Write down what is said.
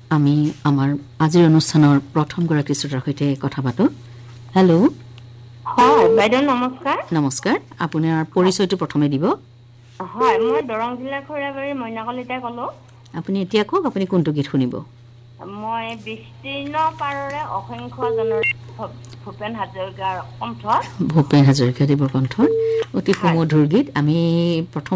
আমি আমাৰ আজিৰ অনুষ্ঠানৰ প্ৰথম গৰাকী শ্ৰোতাৰ সৈতে কথা পাতো। হেল্ল', হয় বাইদেউ নমস্কাৰ। নমস্কাৰ, আপোনাৰ পৰিচয়টো প্ৰথমে দিব। হয়, মই দৰং জিলাৰ খৈৰাবাৰীৰ মইনা কলিতাই ক'লো। আপুনি এতিয়া কওক, আপুনি কোনটো গীত শুনিব? মই বিস্তীৰ্ণ পাৰৰে অসংখ্য জনৰ ভূপেন হাজৰিকাৰ কণ্ঠ। ভূপেন হাজৰিকাদেৱৰ কণ্ঠৰ অতি হয়। সুমধুৰ গীত। আমি প্ৰথম